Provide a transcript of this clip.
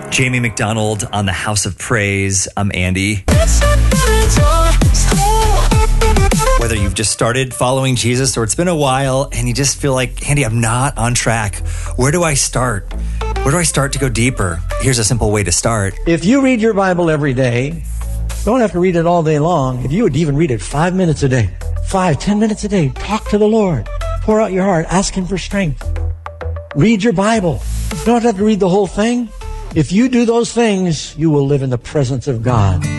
Jamie McDonald on the House of Praise. I'm Andy. Whether you've just started following Jesus or it's been a while and you just feel like, Andy, I'm not on track. Where do I start? Where do I start to go deeper? Here's a simple way to start. If you read your Bible every day, don't have to read it all day long. If you would even read it 5 minutes a day, 10 minutes a day, talk to the Lord. Pour out your heart. Ask Him for strength. Read your Bible. You don't have to read the whole thing. If you do those things, you will live in the presence of God.